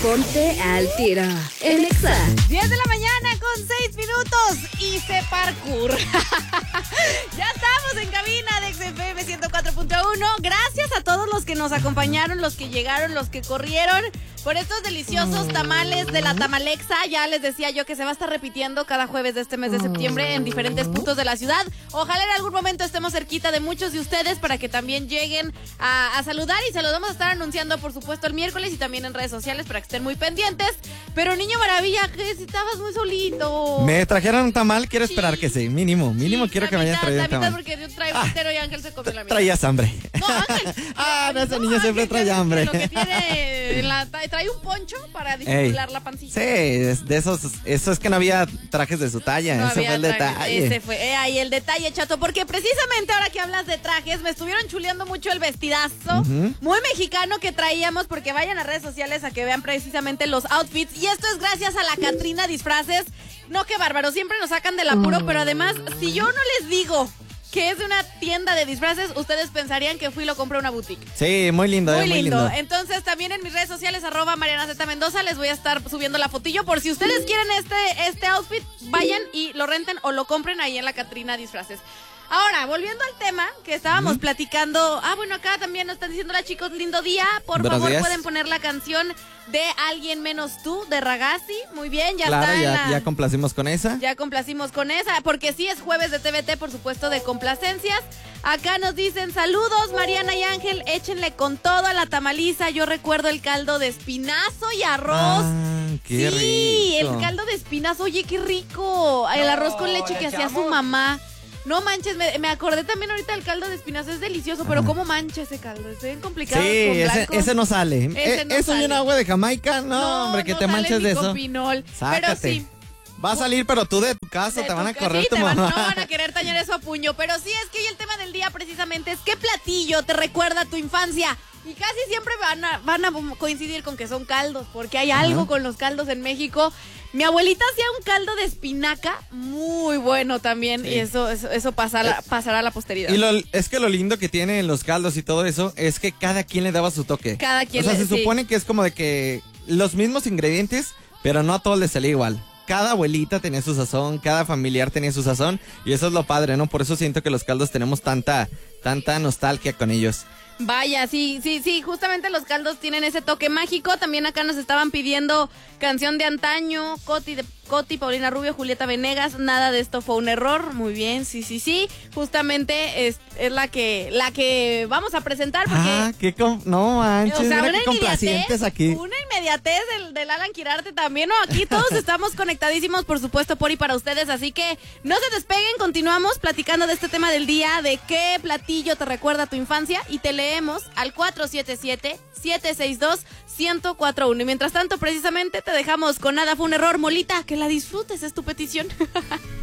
Ponte al tiro en Exa. 10 de la mañana con 6 minutos. Hice parkour. Ya estamos en cabina de XFM 104.1. Gracias a todos los que nos acompañaron, los que llegaron, los que corrieron por estos deliciosos tamales de la Tamalexa. Ya les decía yo que se va a estar repitiendo cada jueves de este mes de septiembre en diferentes puntos de la ciudad. Ojalá en algún momento estemos cerquita de muchos de ustedes para que también lleguen a saludar, y se los vamos a estar anunciando por supuesto el miércoles y también en redes sociales para que estén muy pendientes. Pero Niño Maravilla, que si estabas muy solito. Me trajeron un tamal, quiero esperar que sí, mínimo quiero que me hayan traído un tamal. Porque yo traigo entero y Ángel se comió la mitad. Traías hambre. No, Ángel. No, ese niño siempre trae hambre. Lo que tiene trae un poncho para disimular la pancita. Sí, de esos, eso es que no había trajes de su talla, No ese fue el detalle. Ese fue ahí el detalle, chato, porque precisamente ahora que hablas de trajes, me estuvieron chuleando mucho el vestidazo, muy mexicano que traíamos, porque vayan a redes sociales a que vean precisamente los outfits, y esto es gracias a la Catrina Disfraces. No, qué bárbaro, siempre nos sacan del apuro, pero además, si yo no les digo que es de una tienda de disfraces, ustedes pensarían que fui y lo compré a una boutique. Sí, muy lindo, muy lindo. Entonces, también en mis redes sociales, @Mariana Z Mendoza, les voy a estar subiendo la fotillo. Por si ustedes quieren este outfit, vayan y lo renten o lo compren ahí en la Catrina Disfraces. Ahora, volviendo al tema que estábamos platicando. Bueno, acá también nos están diciendo las chicos, lindo día. Por Buenos favor, días. pueden poner la canción de Alguien Menos Tú, de Ragazzi. Muy bien, ya Claro, está. ya complacimos con esa. Ya complacimos con esa, porque sí es jueves de TVT, por supuesto, de complacencias. Acá nos dicen, saludos, Mariana y Ángel, échenle con todo a la tamaliza. Yo recuerdo el caldo de espinazo y arroz. Qué Sí, rico. el caldo de espinazo, oye, qué rico. El arroz con leche que hacía su mamá. No manches, me acordé también ahorita del caldo de espinazo, es delicioso, pero ¿cómo mancha ese caldo? Es bien complicado. Sí, con blanco. ese no sale. Ese no eso y un sale. agua de Jamaica, no, hombre, que no te sale manches ni de con eso. pinol. Sácate. Pero sí. Va a salir, pero tú de tu casa De te van a tu correr sí, tu no mamá. van a querer tañer eso a puño. Pero sí, es que hoy el tema del día precisamente es ¿qué platillo te recuerda a tu infancia? Y casi siempre van a coincidir con que son caldos, porque hay algo con los caldos en México. Mi abuelita hacía un caldo de espinaca muy bueno también, Sí. y eso pasará a la posteridad. Y es que lo lindo que tienen los caldos y todo eso es que cada quien le daba su toque. Cada quien O sea, le- se sí. supone que es como de que los mismos ingredientes, pero no a todos les salía igual. Cada abuelita tenía su sazón, cada familiar tenía su sazón, y eso es lo padre, ¿no? Por eso siento que los caldos tenemos tanta nostalgia con ellos. Vaya, sí, justamente los caldos tienen ese toque mágico. También acá nos estaban pidiendo canción de antaño, Coti, Paulina Rubio, Julieta Venegas. Nada de esto fue un error. Muy bien, sí. Justamente es la que vamos a presentar porque... No manches, O sea, mira una qué complacientes aquí. Una inmediatez del Alan Quirarte también, ¿no? Aquí todos estamos conectadísimos, por supuesto, por y para ustedes, así que no se despeguen, continuamos platicando de este tema del día, de qué platillo te recuerda a tu infancia, y te leemos al 477-762-1041. Y mientras tanto, precisamente, te dejamos con Nada Fue un Error, Molita, que la disfrutes, es tu petición.